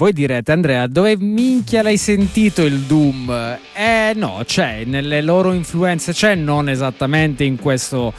voi direte: Andrea, dove minchia l'hai sentito il doom? No, c'è nelle loro influenze, c'è non esattamente in questo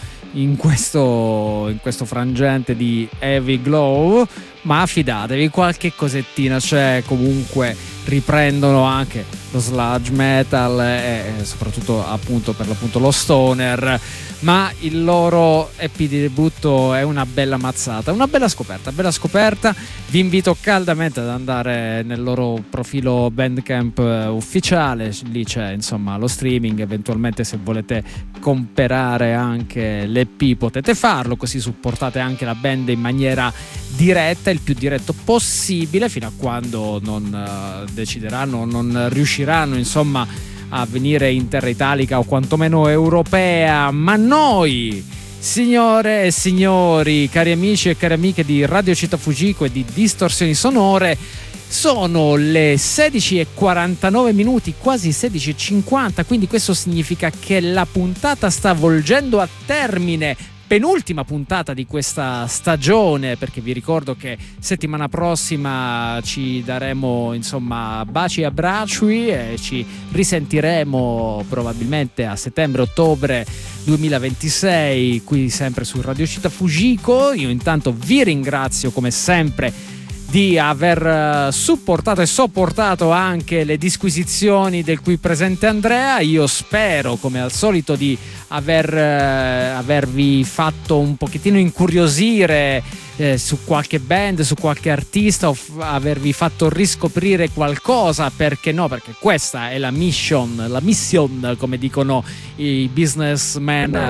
frangente di Heavy Glow, ma fidatevi, qualche cosettina c'è. Comunque riprendono anche lo sludge metal e soprattutto appunto per l'appunto lo stoner, ma il loro EP di debutto è una bella mazzata, una bella scoperta. Vi invito caldamente ad andare nel loro profilo Bandcamp ufficiale, lì c'è insomma lo streaming, eventualmente se volete comprare anche l'EP potete farlo, così supportate anche la band in maniera diretta, il più diretto possibile, fino a quando non decideranno, non riusciranno insomma a venire in terra italica o quantomeno europea. Ma noi, signore e signori, cari amici e cari amiche di Radio Città Fujiko e di Distorsioni Sonore, sono le 16:49, quasi 16:50, quindi questo significa che la puntata sta volgendo a termine. Penultima puntata di questa stagione, perché vi ricordo che settimana prossima ci daremo insomma baci e abbracci e ci risentiremo probabilmente a settembre-ottobre 2026 qui sempre su Radio Città Fujiko. Io intanto vi ringrazio come sempre di aver supportato e sopportato anche le disquisizioni del qui presente Andrea. Io spero come al solito di avervi fatto un pochettino incuriosire su qualche band, su qualche artista, o avervi fatto riscoprire qualcosa, perché no, perché questa è la mission come dicono i businessmen